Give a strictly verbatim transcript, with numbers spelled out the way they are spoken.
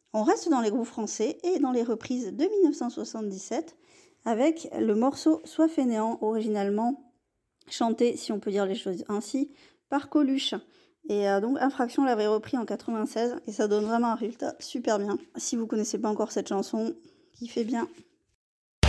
On reste dans les groupes français et dans les reprises de mille neuf cent soixante-dix-sept avec le morceau Sois fainéant, originalement chanté, si on peut dire les choses ainsi, par Coluche. Et euh, donc Infraction l'avait repris en quatre-vingt-seize et ça donne vraiment un résultat super bien. Si vous connaissez pas encore cette chanson, kiffez bien.